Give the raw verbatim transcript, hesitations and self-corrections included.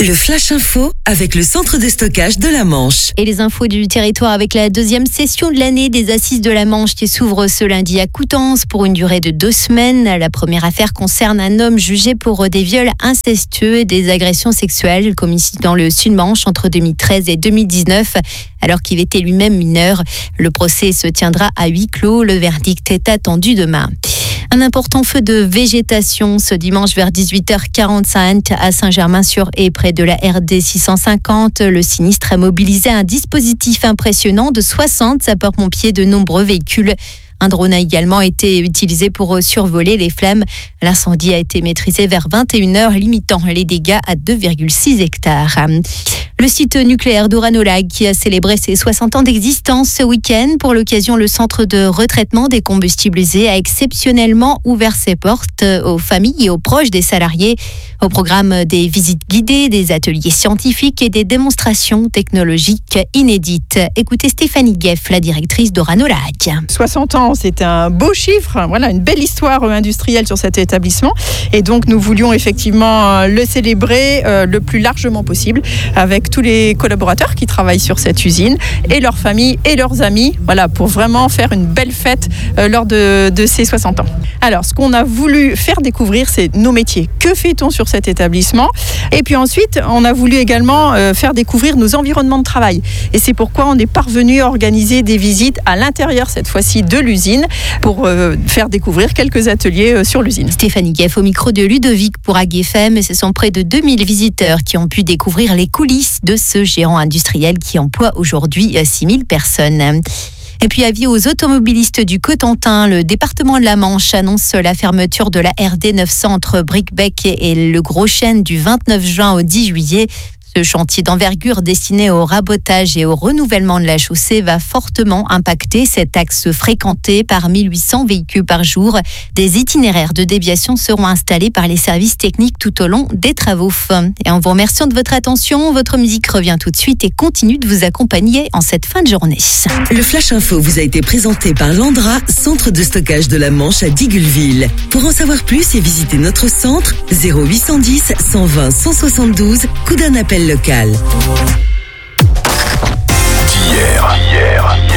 Le Flash Info avec le centre de stockage de la Manche. Et les infos du territoire avec la deuxième session de l'année des Assises de la Manche qui s'ouvre ce lundi à Coutances pour une durée de deux semaines. La première affaire concerne un homme jugé pour des viols incestueux et des agressions sexuelles commises dans le Sud-Manche entre deux mille treize et deux mille dix-neuf, alors qu'il était lui-même mineur. Le procès se tiendra à huis clos. Le verdict est attendu demain. Un important feu de végétation ce dimanche vers dix-huit heures quarante-cinq à Saint-Germain-sur-Aie, près de la R D six cent cinquante. Le sinistre a mobilisé un dispositif impressionnant de soixante sapeurs-pompiers, de nombreux véhicules. Un drone a également été utilisé pour survoler les flammes. L'incendie a été maîtrisé vers vingt et une heures, limitant les dégâts à deux virgule six hectares. Le site nucléaire d'Oranolag qui a célébré ses soixante ans d'existence ce week-end. Pour l'occasion, le centre de retraitement des combustibles usés a exceptionnellement ouvert ses portes aux familles et aux proches des salariés. Au programme, des visites guidées, des ateliers scientifiques et des démonstrations technologiques inédites. Écoutez Stéphanie Gueff, la directrice d'Oranolag. soixante ans, c'est un beau chiffre. Voilà, une belle histoire industrielle sur cet établissement. Et donc, nous voulions effectivement le célébrer le plus largement possible avec tous les collaborateurs qui travaillent sur cette usine et leurs familles et leurs amis, voilà, pour vraiment faire une belle fête euh, lors de, de ces soixante ans. Alors, ce qu'on a voulu faire découvrir, c'est nos métiers. Que fait-on sur cet établissement? Et puis ensuite, on a voulu également euh, faire découvrir nos environnements de travail. Et c'est pourquoi on est parvenu à organiser des visites à l'intérieur, cette fois-ci, de l'usine, pour euh, faire découvrir quelques ateliers euh, sur l'usine. Stéphanie Gueff au micro de Ludovic pour A G F M. Et ce sont près de deux mille visiteurs qui ont pu découvrir les coulisses de ce géant industriel qui emploie aujourd'hui six mille personnes. Et puis avis aux automobilistes du Cotentin, le département de la Manche annonce la fermeture de la R D neuf cents entre Bricbec et le Gros Chêne du vingt-neuf juin au dix juillet. Ce chantier d'envergure destiné au rabotage et au renouvellement de la chaussée va fortement impacter cet axe fréquenté par mille huit cents véhicules par jour. Des itinéraires de déviation seront installés par les services techniques tout au long des travaux. Et en vous remerciant de votre attention, votre musique revient tout de suite et continue de vous accompagner en cette fin de journée. Le Flash Info vous a été présenté par Landra, centre de stockage de la Manche à Digoulville. Pour en savoir plus et visiter notre centre, zéro huit cent dix, cent vingt, cent soixante-douze, coup d'un appel local. D'hier, hier.